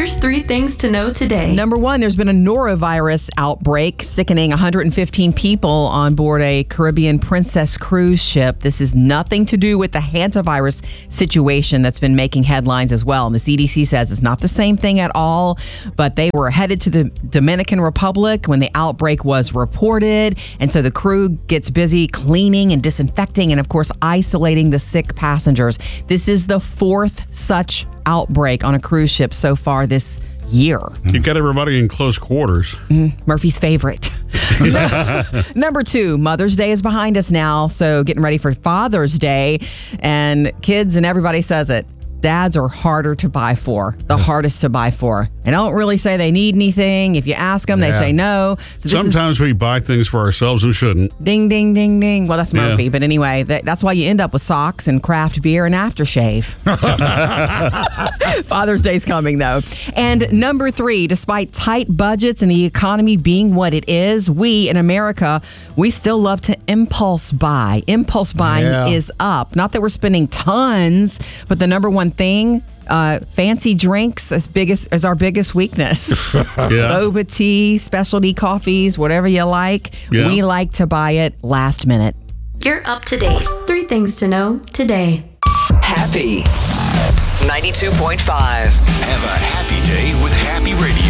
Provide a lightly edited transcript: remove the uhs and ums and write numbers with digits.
Here's 3 things to know today. Number 1, there's been a norovirus outbreak, sickening 115 people on board a Caribbean Princess cruise ship. This is nothing to do with the hantavirus situation that's been making headlines as well. And the CDC says it's not the same thing at all, but they were headed to the Dominican Republic when the outbreak was reported. And so the crew gets busy cleaning and disinfecting and, of course, isolating the sick passengers. This is the 4th such outbreak on a cruise ship so far this year. You got everybody in close quarters. Murphy's favorite. Number 2, Mother's Day is behind us now, so getting ready for Father's Day, and kids and everybody says it. Dads are harder to buy for, the hardest to buy for. They don't really say they need anything. If you ask them, they say no. So sometimes we buy things for ourselves and shouldn't. Ding, ding, ding, ding. Well, that's Murphy. Yeah. But anyway, that's why you end up with socks and craft beer and aftershave. Father's Day's coming, though. And number 3, despite tight budgets and the economy being what it is, we in America, we still love to impulse buy. Impulse buying is up. Not that we're spending tons, but the number 1 thing, fancy drinks is our biggest weakness. Boba tea, specialty coffees, whatever you like. Yeah. We like to buy it last minute. You're up to date. 3 things to know today. Happy 92.5. Have a happy day with Happy Radio.